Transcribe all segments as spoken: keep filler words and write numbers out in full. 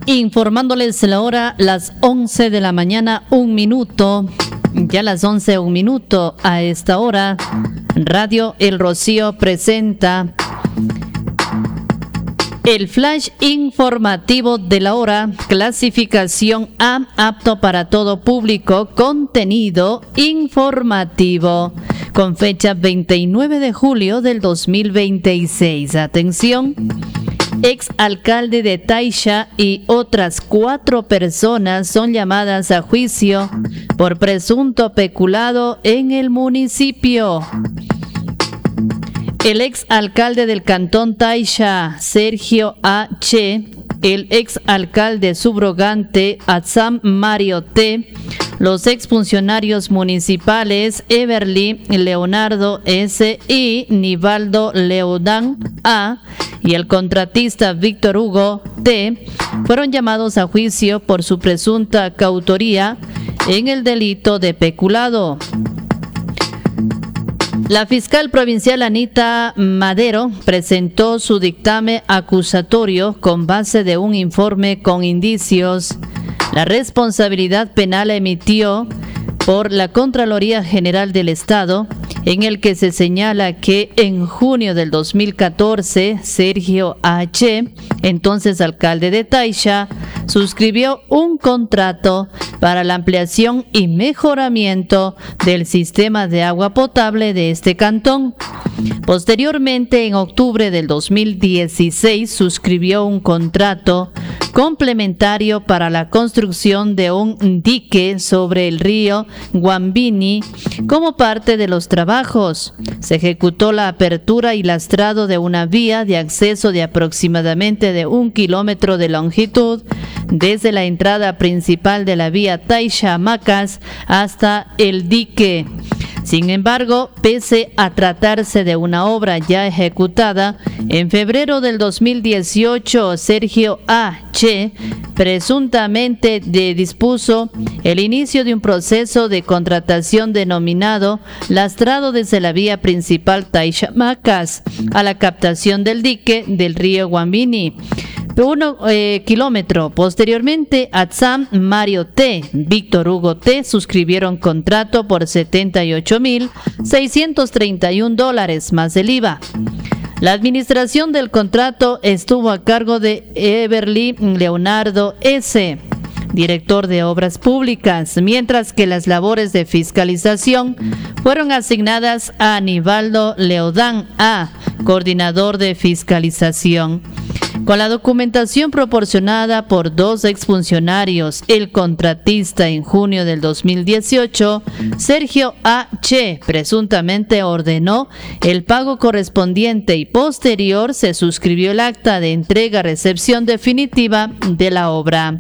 Informándoles la hora, las once de la mañana, un minuto. Ya las once, un minuto. A esta hora, Radio El Rocío presenta el flash informativo de la hora, clasificación A, apto para todo público, contenido informativo, con fecha veintinueve de julio del dos mil veintiséis. Atención. Ex alcalde de Taisha y otras cuatro personas son llamadas a juicio por presunto peculado en el municipio. El ex alcalde del cantón Taisha, Sergio A. Che, el ex alcalde subrogante Atzam Mario T., los exfuncionarios municipales Everly Leonardo S. y Nivaldo Leodán A. y el contratista Víctor Hugo T. fueron llamados a juicio por su presunta coautoría en el delito de peculado. La fiscal provincial Anita Madero presentó su dictamen acusatorio con base de un informe con indicios. La responsabilidad penal emitió por la Contraloría General del Estado, en el que se señala que en junio del dos mil catorce, Sergio H., entonces alcalde de Taisha, suscribió un contrato para la ampliación y mejoramiento del sistema de agua potable de este cantón. Posteriormente, en octubre del dos mil dieciséis, suscribió un contrato complementario para la construcción de un dique sobre el río Guambini. Como parte de los trabajos, se ejecutó la apertura y lastrado de una vía de acceso de aproximadamente de un kilómetro de longitud desde la entrada principal de la vía Taisha-Macas hasta el dique. Sin embargo, pese a tratarse de una obra ya ejecutada, en febrero del dos mil dieciocho, Sergio A. Che presuntamente de dispuso el inicio de un proceso de contratación denominado lastrado desde la vía principal Taisha-Macas a la captación del dique del río Guambini. Uno eh, kilómetro. Posteriormente, Atzam Mario T., Víctor Hugo T. suscribieron contrato por setenta y ocho mil seiscientos treinta y un dólares más el I V A. La administración del contrato estuvo a cargo de Everly Leonardo S., director de Obras Públicas, mientras que las labores de fiscalización fueron asignadas a Nivaldo Leodán A., coordinador de fiscalización. Con la documentación proporcionada por dos exfuncionarios, el contratista en junio del dos mil dieciocho, Sergio A. Che, presuntamente ordenó el pago correspondiente y posterior se suscribió el acta de entrega-recepción definitiva de la obra.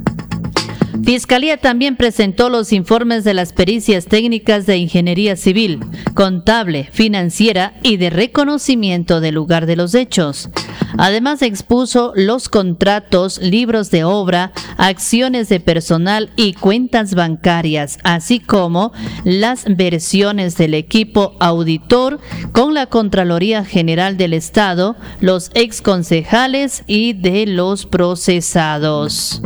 Fiscalía también presentó los informes de las pericias técnicas de ingeniería civil, contable, financiera y de reconocimiento del lugar de los hechos. Además, expuso los contratos, libros de obra, acciones de personal y cuentas bancarias, así como las versiones del equipo auditor con la Contraloría General del Estado, los exconcejales y de los procesados.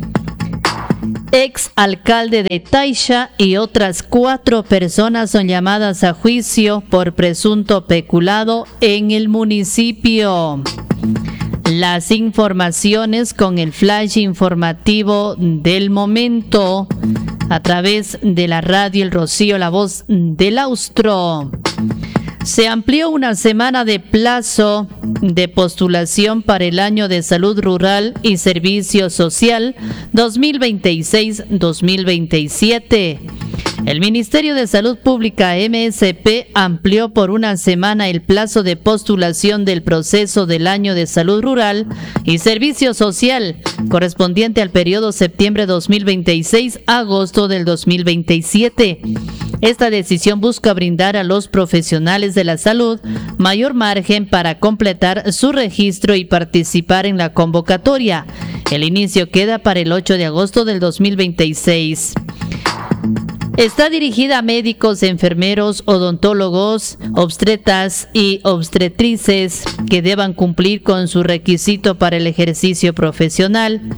Ex alcalde de Taisha y otras cuatro personas son llamadas a juicio por presunto peculado en el municipio. Las informaciones con el flash informativo del momento a través de la radio El Rocío, la voz del Austro. Se amplió una semana de plazo de postulación para el Año de Salud Rural y Servicio Social dos mil veintiséis dos mil veintisiete. El Ministerio de Salud Pública M S P amplió por una semana el plazo de postulación del proceso del Año de Salud Rural y Servicio Social, correspondiente al periodo septiembre dos mil veintiséis a agosto del dos mil veintisiete. Esta decisión busca brindar a los profesionales de la salud mayor margen para completar su registro y participar en la convocatoria. El inicio queda para el ocho de agosto del dos mil veintiséis. Está dirigida a médicos, enfermeros, odontólogos, obstetras y obstetrices que deban cumplir con su requisito para el ejercicio profesional.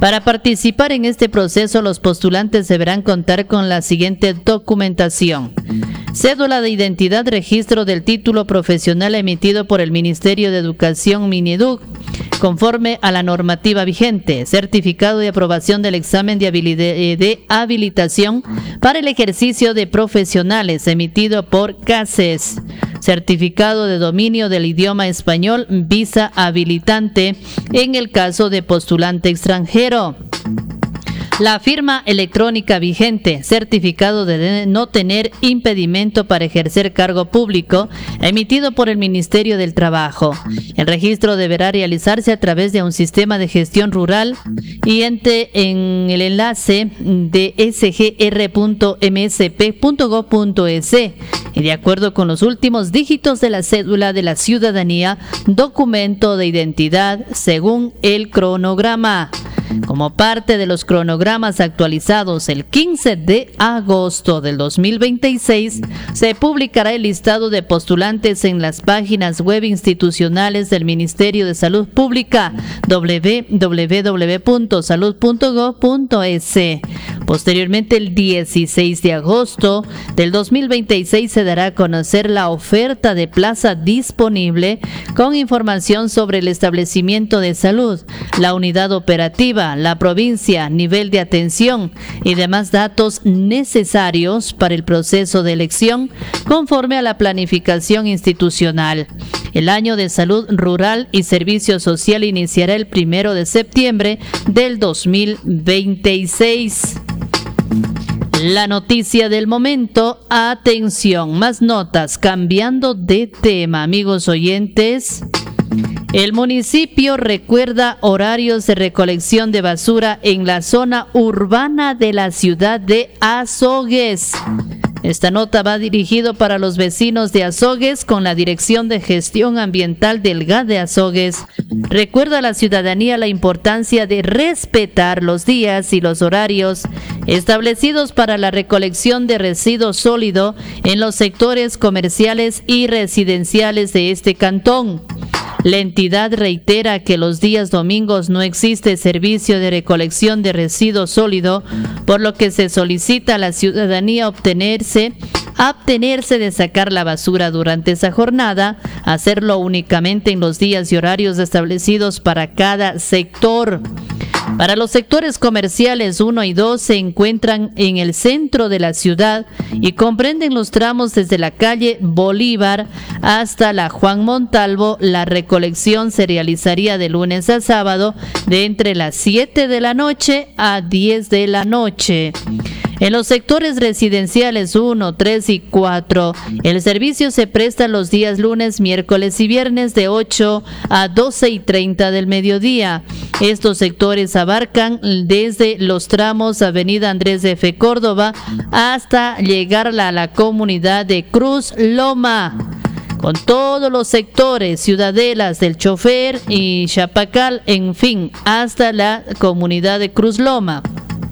Para participar en este proceso, los postulantes deberán contar con la siguiente documentación: cédula de identidad, registro del título profesional emitido por el Ministerio de Educación Mineduc, conforme a la normativa vigente, certificado de aprobación del examen de, habilidad, de habilitación para el ejercicio de profesionales emitido por CACES, certificado de dominio del idioma español, visa habilitante en el caso de postulante extranjero. La firma electrónica vigente, certificado de no tener impedimento para ejercer cargo público, emitido por el Ministerio del Trabajo. El registro deberá realizarse a través de un sistema de gestión rural y entre en el enlace de s g r punto m s p punto gob punto e s y de acuerdo con los últimos dígitos de la cédula de la ciudadanía, documento de identidad según el cronograma. Como parte de los cronogramas actualizados el quince de agosto del dos mil veintiséis, se publicará el listado de postulantes en las páginas web institucionales del Ministerio de Salud Pública, doble u doble u doble u punto salud punto gob punto e s. Posteriormente, el dieciséis de agosto del dos mil veintiséis se dará a conocer la oferta de plaza disponible con información sobre el establecimiento de salud, la unidad operativa, la provincia, nivel de atención y demás datos necesarios para el proceso de elección conforme a la planificación institucional. El año de salud rural y servicio social iniciará el primero de septiembre del dos mil veintiséis. La noticia del momento, atención, más notas, cambiando de tema, amigos oyentes. El municipio recuerda horarios de recolección de basura en la zona urbana de la ciudad de Azogues. Esta nota va dirigido para los vecinos de Azogues con la Dirección de Gestión Ambiental del G A D de Azogues. Recuerda a la ciudadanía la importancia de respetar los días y los horarios establecidos para la recolección de residuos sólidos en los sectores comerciales y residenciales de este cantón. La entidad reitera que los días domingos no existe servicio de recolección de residuo sólido, por lo que se solicita a la ciudadanía obtenerse, abstenerse de sacar la basura durante esa jornada, hacerlo únicamente en los días y horarios establecidos para cada sector. Para los sectores comerciales uno y dos se encuentran en el centro de la ciudad y comprenden los tramos desde la calle Bolívar hasta la Juan Montalvo. La recolección se realizaría de lunes a sábado de entre las siete de la noche a diez de la noche. En los sectores residenciales uno, tres y cuatro, el servicio se presta los días lunes, miércoles y viernes de ocho a doce y treinta del mediodía. Estos sectores abarcan desde los tramos Avenida Andrés de F. Córdoba hasta llegar a la comunidad de Cruz Loma, con todos los sectores, Ciudadelas del Chofer y Chapacal, en fin, hasta la comunidad de Cruz Loma.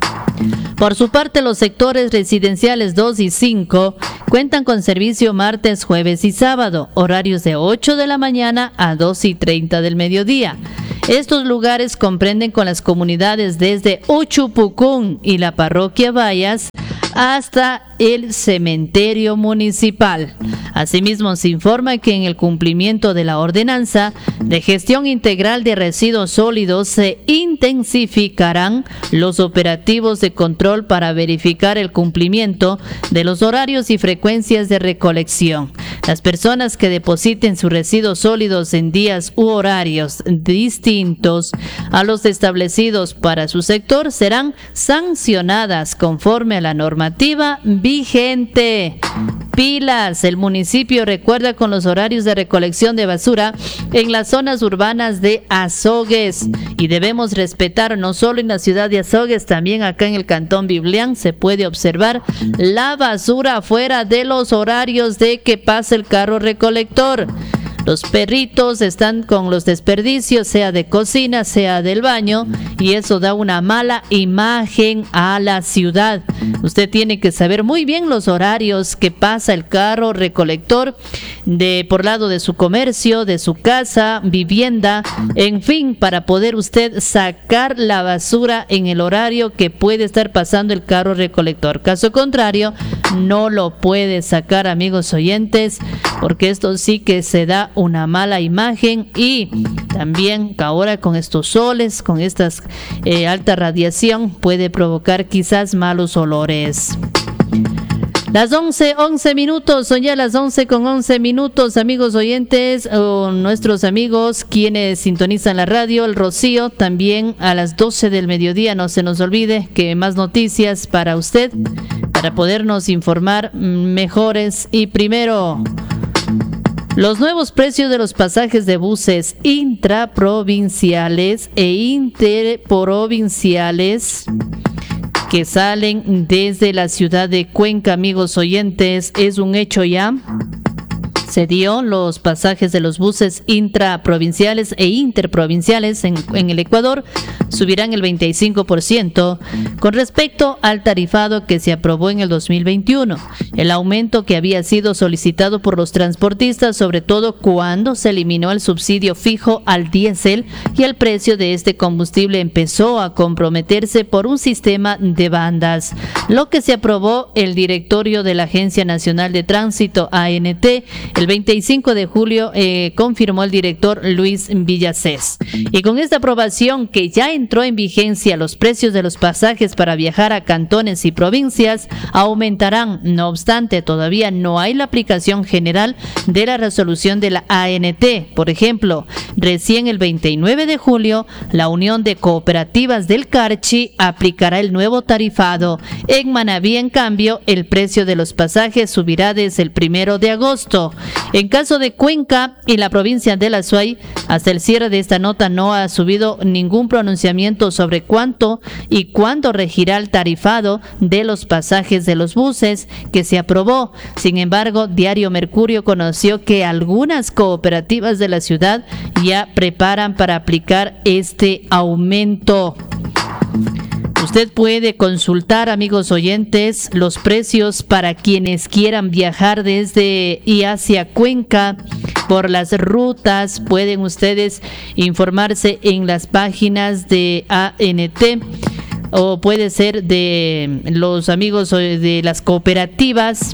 Por su parte, los sectores residenciales dos y cinco cuentan con servicio martes, jueves y sábado, horarios de ocho de la mañana a doce y treinta del mediodía. Estos lugares comprenden con las comunidades desde Uchupucún y la parroquia Vallas hasta el cementerio municipal. Asimismo, se informa que en el cumplimiento de la ordenanza de gestión integral de residuos sólidos se intensificarán los operativos de control para verificar el cumplimiento de los horarios y frecuencias de recolección. Las personas que depositen sus residuos sólidos en días u horarios distintos a los establecidos para su sector serán sancionadas conforme a la normativa vigente. Pilas, el municipio recuerda con los horarios de recolección de basura en las zonas urbanas de Azogues y debemos respetar no solo en la ciudad de Azogues, también acá en el cantón Biblián se puede observar la basura fuera de los horarios de que pase el carro recolector. Los perritos están con los desperdicios, sea de cocina, sea del baño, y eso da una mala imagen a la ciudad. Usted tiene que saber muy bien los horarios que pasa el carro recolector de por lado de su comercio, de su casa, vivienda, en fin, para poder usted sacar la basura en el horario que puede estar pasando el carro recolector. Caso contrario, no lo puede sacar, amigos oyentes, porque esto sí que se da una mala imagen, y también ahora con estos soles, con esta eh, alta radiación, puede provocar quizás malos olores. Las once, once minutos, son ya las once con once minutos, amigos oyentes, o nuestros amigos quienes sintonizan la radio, el Rocío, también a las doce del mediodía, no se nos olvide que más noticias para usted, para podernos informar mejores. Y primero, los nuevos precios de los pasajes de buses intraprovinciales e interprovinciales que salen desde la ciudad de Cuenca, amigos oyentes, es un hecho ya. Se dio los pasajes de los buses intraprovinciales e interprovinciales en, en el Ecuador subirán el veinticinco por ciento con respecto al tarifado que se aprobó en el dos mil veintiuno. El aumento que había sido solicitado por los transportistas, sobre todo cuando se eliminó el subsidio fijo al diésel y el precio de este combustible empezó a comprometerse por un sistema de bandas. Lo que se aprobó el directorio de la Agencia Nacional de Tránsito, A N T, el veinticinco de julio, eh, confirmó el director Luis Villacés. Y con esta aprobación que ya entró en vigencia, los precios de los pasajes para viajar a cantones y provincias aumentarán. No obstante, todavía no hay la aplicación general de la resolución de la A N T. Por ejemplo, recién el veintinueve de julio, la Unión de Cooperativas del Carchi aplicará el nuevo tarifado. En Manabí, en cambio, el precio de los pasajes subirá desde el primero de agosto. En caso de Cuenca y la provincia de La Suay, hasta el cierre de esta nota no ha subido ningún pronunciamiento sobre cuánto y cuándo regirá el tarifado de los pasajes de los buses que se aprobó. Sin embargo, Diario Mercurio conoció que algunas cooperativas de la ciudad ya preparan para aplicar este aumento. Usted puede consultar, amigos oyentes, los precios para quienes quieran viajar desde y hacia Cuenca por las rutas. Pueden ustedes informarse en las páginas de A N T o puede ser de los amigos de las cooperativas.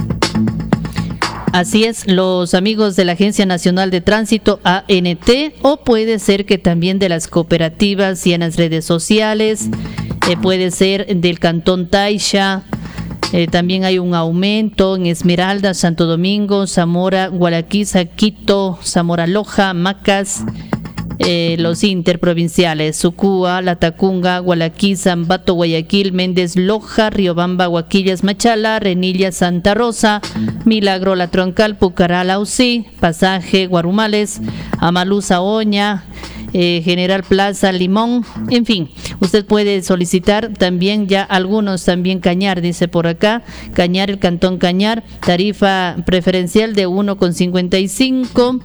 Así es, los amigos de la Agencia Nacional de Tránsito, A N T, o puede ser que también de las cooperativas y en las redes sociales. Eh, puede ser del Cantón Taisha. Eh, también hay un aumento en Esmeralda, Santo Domingo, Zamora, Gualaquiza, Quito, Zamora Loja, Macas. Eh, los interprovinciales: Sucúa, Latacunga, Gualaquiza, Ambato, Guayaquil, Méndez, Loja, Riobamba, Huaquillas, Machala, Renilla, Santa Rosa, Milagro, La Troncal, Pucará, Lausí, Pasaje, Guarumales, Amaluza, Oña, eh, General Plaza, Limón. En fin, usted puede solicitar también ya algunos, también Cañar, dice por acá, Cañar, el Cantón Cañar, tarifa preferencial de uno con cincuenta y cinco.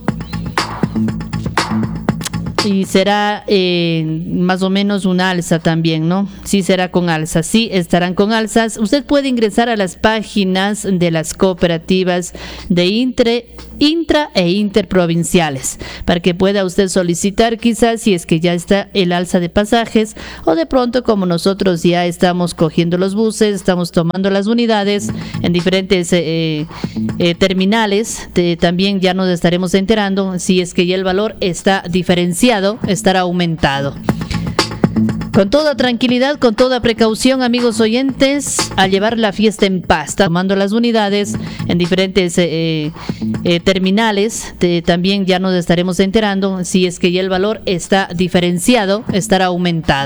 Y será eh, más o menos un alza también, ¿no? Sí será con alza, sí estarán con alzas. Usted puede ingresar a las páginas de las cooperativas de intre, intra e interprovinciales para que pueda usted solicitar, quizás si es que ya está el alza de pasajes, o de pronto como nosotros ya estamos cogiendo los buses, estamos tomando las unidades en diferentes eh, eh, terminales, de, también ya nos estaremos enterando si es que ya el valor está diferenciado, estará aumentado. Con toda tranquilidad, con toda precaución, amigos oyentes, a llevar la fiesta en paz, tomando las unidades en diferentes eh, eh, terminales. De, también ya nos estaremos enterando si es que ya el valor está diferenciado, estará aumentado.